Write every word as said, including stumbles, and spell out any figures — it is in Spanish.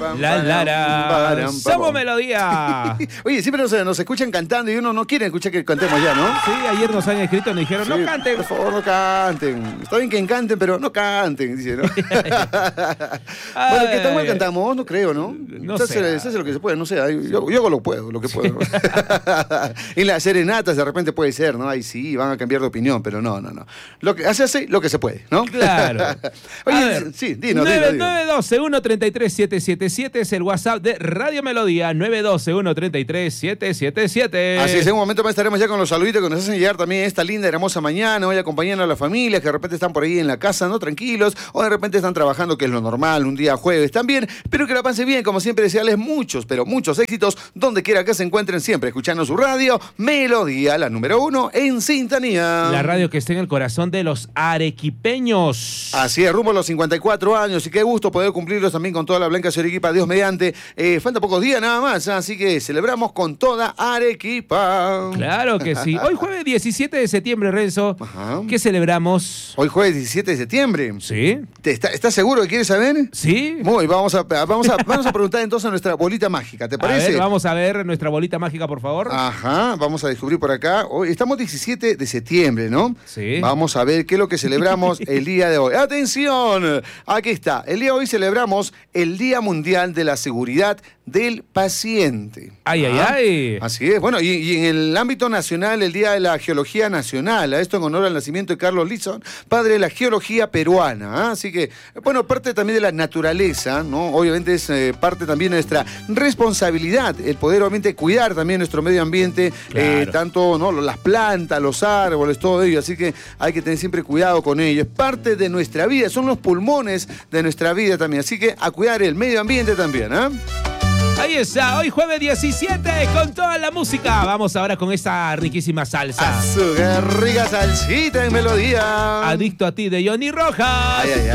La Lara. Somos Melodía. Oye, siempre nos, nos escuchan cantando y uno no quiere escuchar que cantemos ya, ¿no? Sí, ayer nos han escrito, nos dijeron, Sí, no canten. por favor, no canten. Está bien que canten, pero no canten, dice, ¿no? Bueno, ¿qué tan mal cantamos? No creo, ¿no? No se sé. hace, se hace lo que se puede, no sé. Yo, yo hago lo puedo, lo que puedo. ¿No? En las serenatas de repente puede ser, ¿no? Ahí sí, van a cambiar de opinión, pero no, no, no. Lo que hace, hace lo que se puede, ¿no? Claro. Oye, A ver, sí, dinos, nueve dinos, nueve doce, uno treinta y tres, siete siete siete es el WhatsApp de Radio Melodía. nueve doce, uno treinta y tres, siete siete siete. Así es, en un momento más estaremos ya con los saluditos que nos hacen llegar también esta linda, hermosa mañana, hoy acompañando a las familias que de repente están por ahí en la casa, ¿no? Tranquilos, o de repente están trabajando, que es lo normal, un día jueves también. Espero que la pasen bien, como siempre, desearles muchos, pero muchos éxitos, donde quiera que se encuentren, siempre escuchando su radio, Melodía, la número uno en sintonía. La radio que está en el corazón de los arequipeños. Así es, rumbo a los cincuenta y cuatro años, y qué gusto poder cumplirlos también con toda la Blanca Arequipa, Dios mediante. Eh, falta pocos días nada más, así que celebramos con toda Arequipa. Claro que sí. Hoy jueves diecisiete de septiembre, Renzo, Ajá. ¿qué celebramos? Hoy jueves diecisiete de septiembre. ¿Sí? ¿Te está- ¿Estás seguro que quieres saber? ¿Sí? Muy, vamos a, vamos, a, vamos a preguntar entonces a nuestra bolita mágica, ¿te A parece? ver, vamos a ver nuestra bolita mágica, por favor. Ajá, vamos a descubrir por acá. Hoy estamos diecisiete de septiembre, ¿no? Sí. Vamos a ver qué es lo que celebramos el día de hoy. ¡Atención! Aquí está. El día de hoy celebramos el Día Mundial de la Seguridad del Paciente. Ay, ay, Ah, ay. Así es. Bueno, y, y en el ámbito nacional, el Día de la Geología Nacional. A esto en honor al nacimiento de Carlos Lison, padre de la geología peruana. ¿Ah? Así que, bueno, parte también de la naturaleza, ¿no? Obviamente es eh, parte también de nuestra responsabilidad, el poder obviamente cuidar también nuestro medio ambiente, Claro. eh, tanto, ¿no? Las plantas, los árboles, todo ello. Así que hay que tener siempre cuidado con ello. Es parte de nuestra vida, son los pulmones de nuestra vida también. Así que a cuidar el medio ambiente también, ¿ah? Ahí está, hoy jueves diecisiete con toda la música. Vamos ahora con esta riquísima salsa. Azúcar, rica salsita en melodía. Adicto a ti de Johnny Rojas. Ay, ay, ay.